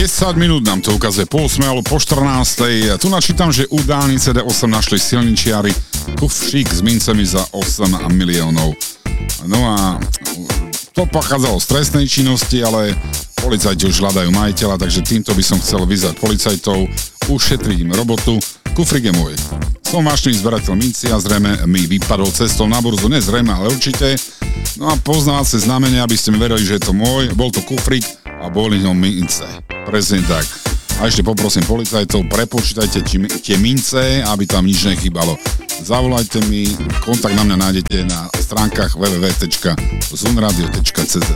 10 minút nám to ukazuje po 8 alebo po 14. Tu načítam, že u dálnice D8 našli silničiari kufřík s mincami za 8 miliónov. No a to pochádzalo z trestnej činnosti, ale policajti už hľadajú majiteľa, takže týmto by som chcel vyzvať policajtov, ušetriť im robotu. Kufrík je môj. Som vášnivý zberateľ minci a zrejme mi vypadol cestou na burzu, nezrejme, ale určite. No a poznávacie znamenie, aby ste mi verili, že je to môj, bol to kufrík a boli ňom mince. Presne tak. A ešte poprosím policajtov, prepočítajte tie mince, aby tam nič nechybalo. Zavolajte mi, kontakt na mňa nájdete na stránkach www.zunradio.cz.